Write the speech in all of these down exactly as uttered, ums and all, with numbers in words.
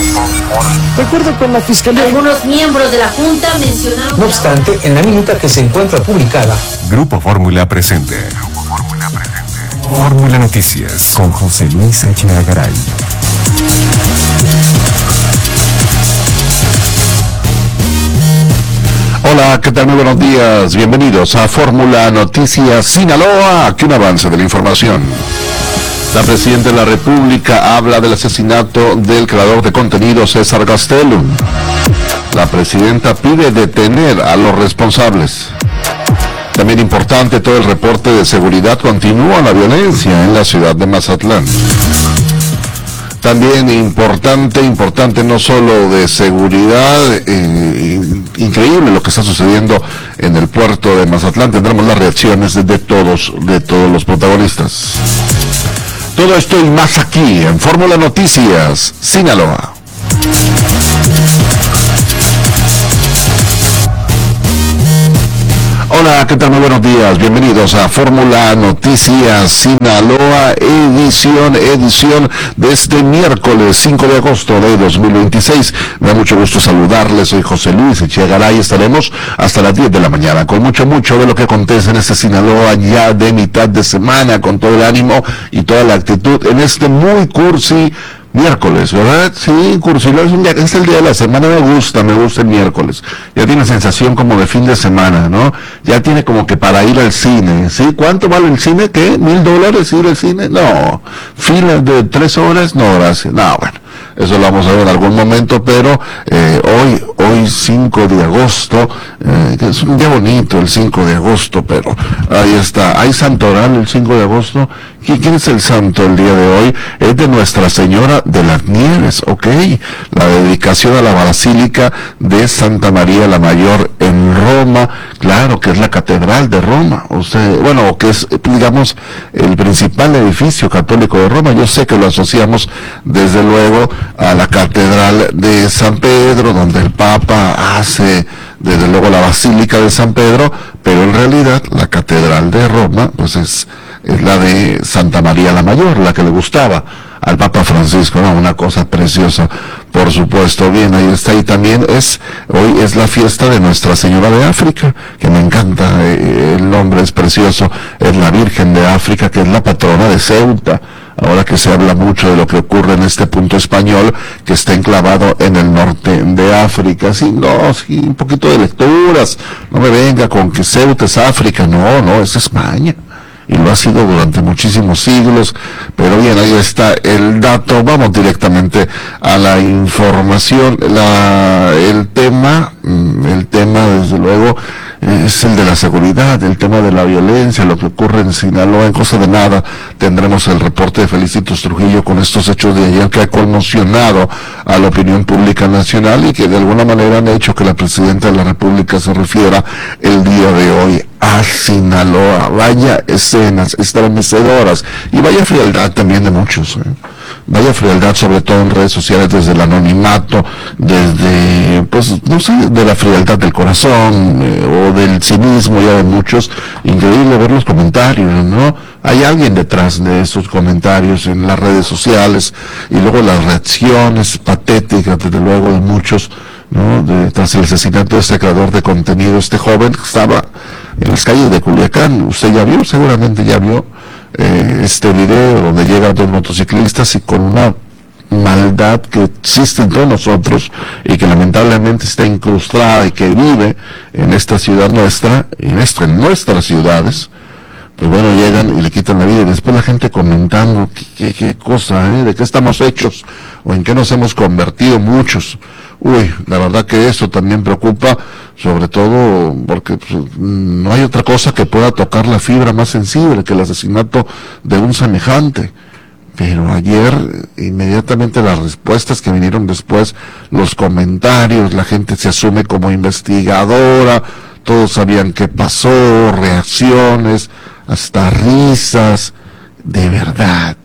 De acuerdo con la Fiscalía, algunos miembros de la Junta mencionaron... No obstante, en la minuta que se encuentra publicada, Grupo Fórmula presente. Grupo Fórmula presente. Fórmula Noticias con José Luis Echeagaray. Hola, ¿qué tal? Muy buenos días. Bienvenidos a Fórmula Noticias Sinaloa. Aquí un avance de la información. La Presidenta de la República habla del asesinato del creador de contenido César Gastelum. La Presidenta pide detener a los responsables. También importante, todo el reporte de seguridad, continúa la violencia en la ciudad de Mazatlán. También importante, importante no solo de seguridad, eh, increíble lo que está sucediendo en el puerto de Mazatlán. Tendremos las reacciones de, de todos, de todos los protagonistas. Todo esto y más aquí en Fórmula Noticias Sinaloa. Hola, ¿qué tal? Muy buenos días. Bienvenidos a Fórmula Noticias Sinaloa, edición, edición de este miércoles cinco de agosto de dos mil veintiséis. Me da mucho gusto saludarles. Soy José Luis Echeagaray y estaremos hasta las diez de la mañana con mucho, mucho de lo que acontece en este Sinaloa ya de mitad de semana, con todo el ánimo y toda la actitud en este muy cursi miércoles, ¿verdad? Sí, Cursilo, es, un día, es el día de la semana, me gusta, me gusta el miércoles. Ya tiene sensación como de fin de semana, ¿no? Ya tiene como que para ir al cine, ¿sí? ¿Cuánto vale el cine? ¿Qué? ¿Mil dólares ir al cine? No. ¿Filas de tres horas? No, gracias. No, bueno. Eso lo vamos a ver en algún momento, pero eh, hoy, hoy cinco de agosto, eh, que es un día bonito el cinco de agosto, pero ahí está, hay santoral el cinco de agosto. ¿Quién es el santo el día de hoy? Es de Nuestra Señora de las Nieves, ok, la dedicación a la Basílica de Santa María la Mayor en Roma, claro que es la Catedral de Roma, o sea, bueno, que es, digamos, el principal edificio católico de Roma. Yo sé que lo asociamos desde luego a la Catedral de San Pedro, donde el Papa hace desde luego la Basílica de San Pedro, pero en realidad la Catedral de Roma pues es, es la de Santa María la Mayor, la que le gustaba al Papa Francisco, ¿no? Una cosa preciosa, por supuesto. Bien, ahí está. Y también es, hoy es la fiesta de Nuestra Señora de África, que me encanta, eh, el nombre es precioso, es la Virgen de África, que es la patrona de Ceuta. Ahora que se habla mucho de lo que ocurre en este punto español, que está enclavado en el norte de África. Sí, no, sí, un poquito de lecturas, no me venga con que Ceuta es África, no, no, es España. Y lo ha sido durante muchísimos siglos, pero bien, ahí está el dato. Vamos directamente a la información. La, el tema, el tema desde luego es el de la seguridad, el tema de la violencia, lo que ocurre en Sinaloa. En cosa de nada tendremos el reporte de Felicitos Trujillo con estos hechos de ayer que ha conmocionado a la opinión pública nacional y que de alguna manera han hecho que la Presidenta de la República se refiera el día de hoy a Sinaloa. Vaya escenas estremecedoras y vaya frialdad también de muchos, ¿eh? Vaya frialdad, sobre todo en redes sociales, desde el anonimato, desde, pues, no sé, de la frialdad del corazón, eh, o del cinismo ya de muchos. Increíble ver los comentarios, ¿no? Hay alguien detrás de esos comentarios en las redes sociales, y luego las reacciones patéticas, desde luego, de muchos, ¿no? De, tras el asesinato de este creador de contenido, este joven que estaba en las calles de Culiacán. Usted ya vio, seguramente ya vio, eh, este video donde llegan dos motociclistas y con una maldad que existe en todos nosotros y que lamentablemente está incrustada y que vive en esta ciudad nuestra, en, esto, en nuestras ciudades, pues bueno, llegan y le quitan la vida, y después la gente comentando qué, qué, qué cosa, ¿eh? De qué estamos hechos, o en qué nos hemos convertido muchos. Uy, la verdad que eso también preocupa, sobre todo porque pues, no hay otra cosa que pueda tocar la fibra más sensible que el asesinato de un semejante. Pero ayer, inmediatamente las respuestas que vinieron después, los comentarios, la gente se asume como investigadora, todos sabían qué pasó, reacciones, hasta risas, de verdad.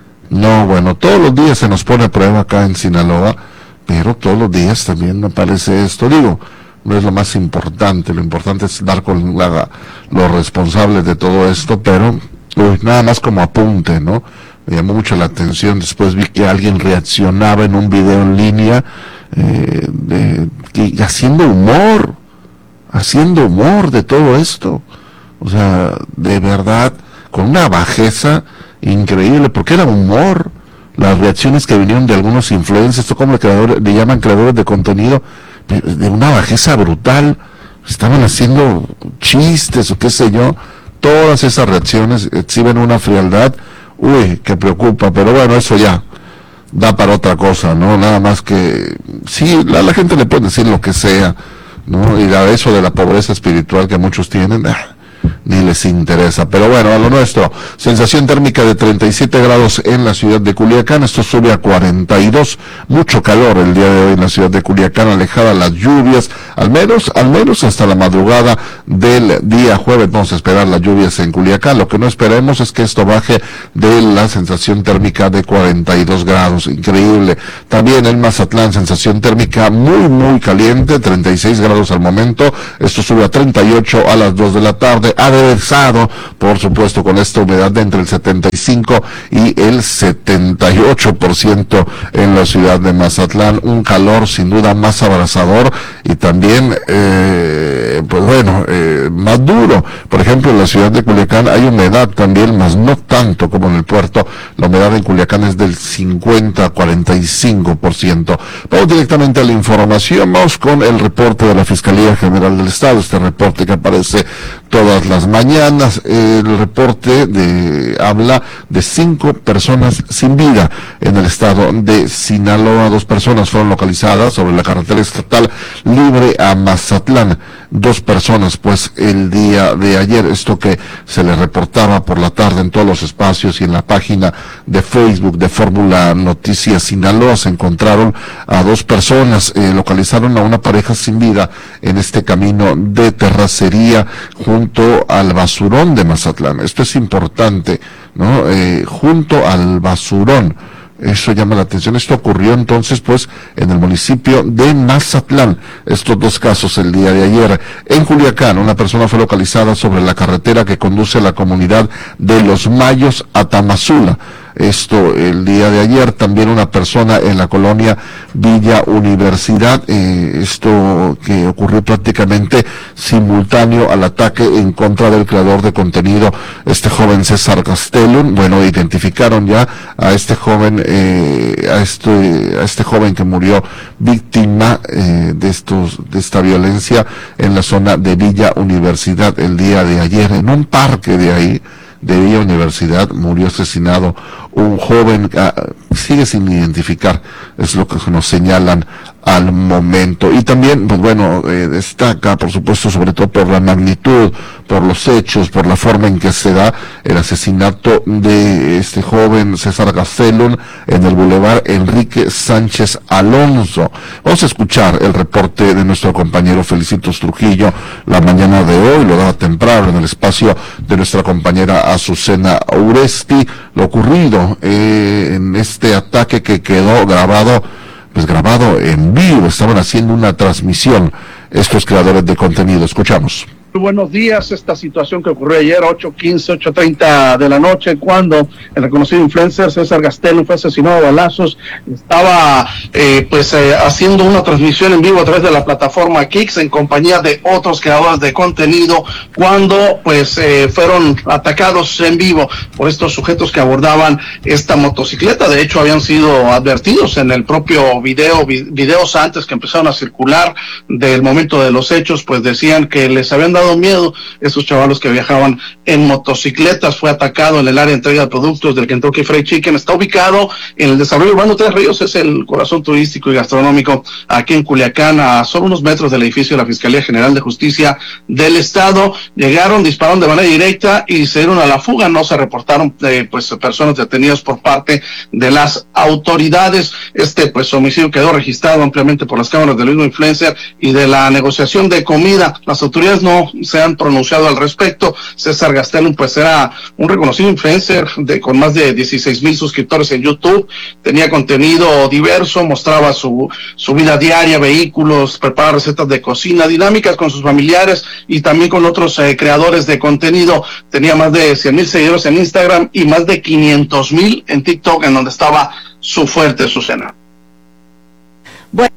No, bueno, todos los días se nos pone a prueba acá en Sinaloa, pero todos los días también me parece esto, digo, no es lo más importante, lo importante es dar con la, los responsables de todo esto, pero uy, nada más como apunte, ¿no? me llamó mucho la atención. Después vi que alguien reaccionaba en un video en línea, eh, de, que, haciendo humor, haciendo humor de todo esto. O sea, de verdad, con una bajeza increíble, porque era humor. Las reacciones que vinieron de algunos influencers, esto como le, creador, le llaman creadores de contenido, de, de una bajeza brutal. Estaban haciendo chistes o qué sé yo. Todas esas reacciones exhiben una frialdad, uy, que preocupa, pero bueno, eso ya da para otra cosa, ¿no? Nada más que, sí, la, la gente le puede decir lo que sea, ¿no? Y a eso de la pobreza espiritual que muchos tienen, ah, ni les interesa. Pero bueno, a lo nuestro, sensación térmica de treinta y siete grados en la ciudad de Culiacán, esto sube a cuarenta y dos, mucho calor el día de hoy en la ciudad de Culiacán, alejada las lluvias, al menos, al menos hasta la madrugada del día jueves vamos a esperar las lluvias en Culiacán. Lo que no esperemos es que esto baje de la sensación térmica de cuarenta y dos grados, increíble. También en Mazatlán, sensación térmica muy, muy caliente, treinta y seis grados al momento, esto sube a treinta y ocho a las dos de la tarde, aderezado, por supuesto, con esta humedad de entre el setenta y cinco y el setenta y ocho por ciento en la ciudad de Mazatlán, un calor sin duda más abrasador y también, eh, pues bueno, eh, más duro. Por ejemplo, en la ciudad de Culiacán hay humedad también, más no tanto como en el puerto. La humedad en Culiacán es del cincuenta a cuarenta y cinco por ciento. Vamos directamente a la información, vamos con el reporte de la Fiscalía General del Estado, este reporte que aparece todas las mañanas. El reporte de habla de cinco personas sin vida en el estado de Sinaloa. Dos personas fueron localizadas sobre la carretera estatal libre a Mazatlán. Dos personas, pues, el día de ayer, esto que se le reportaba por la tarde en todos los espacios y en la página de Facebook de Fórmula Noticias Sinaloa, se encontraron a dos personas, eh, localizaron a una pareja sin vida en este camino de terracería junto al basurón de Mazatlán. Esto es importante, ¿no? Eh, junto al basurón. Eso llama la atención. Esto ocurrió entonces, pues, en el municipio de Mazatlán. Estos dos casos el día de ayer. En Culiacán, una persona fue localizada sobre la carretera que conduce a la comunidad de Los Mayos a Tamazula. Esto el día de ayer. También una persona en la colonia Villa Universidad, eh, esto que ocurrió prácticamente simultáneo al ataque en contra del creador de contenido, este joven César Gastelum. Bueno, identificaron ya a este joven, eh, a este, a este joven que murió víctima eh, de estos, de esta violencia en la zona de Villa Universidad el día de ayer, en un parque de ahí, de Villa Universidad, murió asesinado un joven, uh, sigue sin identificar, es lo que nos señalan al momento. Y también, pues bueno, eh, destaca, por supuesto, sobre todo por la magnitud, por los hechos, por la forma en que se da el asesinato de este joven César Gastelum en el bulevar Enrique Sánchez Alonso. Vamos a escuchar el reporte de nuestro compañero Felicitos Trujillo la mañana de hoy, lo daba temprano en el espacio de nuestra compañera Azucena Uresti, lo ocurrido eh, en este ataque que quedó grabado, pues grabado en vivo. Estaban haciendo una transmisión estos creadores de contenido. Escuchamos. Muy buenos días. Esta situación que ocurrió ayer, ocho quince, ocho treinta de la noche, cuando el reconocido influencer César Gastelum fue asesinado a balazos. Estaba eh, pues eh, haciendo una transmisión en vivo a través de la plataforma Kicks en compañía de otros creadores de contenido, cuando pues eh, fueron atacados en vivo por estos sujetos que abordaban esta motocicleta. De hecho, habían sido advertidos en el propio video, vi, videos antes que empezaron a circular del momento de los hechos, pues decían que les habían dado miedo esos chavalos que viajaban en motocicletas. Fue atacado en el área de entrega de productos del Kentucky Fried Chicken. Está ubicado en el desarrollo urbano Tres Ríos, es el corazón turístico y gastronómico aquí en Culiacán, a solo unos metros del edificio de la Fiscalía General de Justicia del Estado. Llegaron, dispararon de manera directa y se dieron a la fuga. No se reportaron eh, pues personas detenidas por parte de las autoridades. Este pues homicidio quedó registrado ampliamente por las cámaras del mismo influencer y de la negociación de comida. Las autoridades no no se han pronunciado al respecto. César Gastelum pues era un reconocido influencer de, con más de dieciséis mil suscriptores en YouTube, tenía contenido diverso, mostraba su, su vida diaria, vehículos, preparaba recetas de cocina, dinámicas con sus familiares y también con otros eh, creadores de contenido. Tenía más de cien mil seguidores en Instagram y más de quinientos mil en TikTok, en donde estaba su fuerte, Susana. Bueno.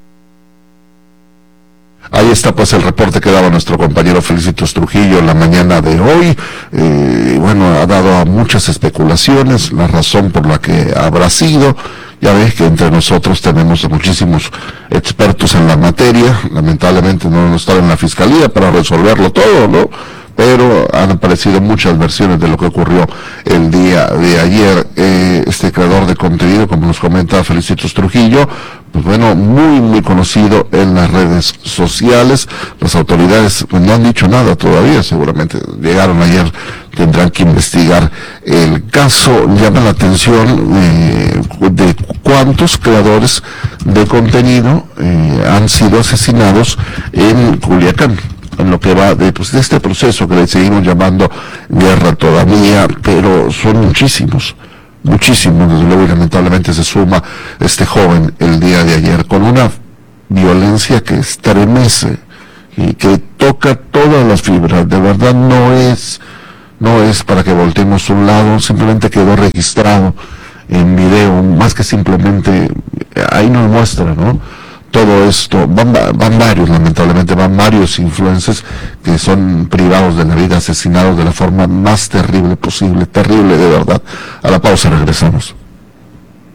Ahí está pues el reporte que daba nuestro compañero Felicitos Trujillo en la mañana de hoy. Eh, bueno, ha dado a muchas especulaciones la razón por la que habrá sido. Ya ves que entre nosotros tenemos muchísimos expertos en la materia. Lamentablemente no están en la fiscalía para resolverlo todo, ¿no? Pero han aparecido muchas versiones de lo que ocurrió el día de ayer. Eh, este creador de contenido, como nos comenta Felicitos Trujillo, pues bueno, muy, muy conocido en las redes sociales. Las autoridades pues, no han dicho nada todavía, seguramente llegaron ayer, tendrán que investigar el caso. Llama la atención eh, de cuántos creadores de contenido eh, han sido asesinados en Culiacán, en lo que va de, pues, de este proceso que le seguimos llamando guerra todavía, pero son muchísimos, muchísimos, desde luego, y lamentablemente se suma este joven el día de ayer, con una violencia que estremece y que toca todas las fibras. De verdad no es, no es para que volteemos a un lado, simplemente quedó registrado en video, más que simplemente, ahí nos muestra, ¿no? Todo esto, van, van varios, lamentablemente, van varios influencers que son privados de la vida, asesinados de la forma más terrible posible, terrible de verdad. A la pausa regresamos.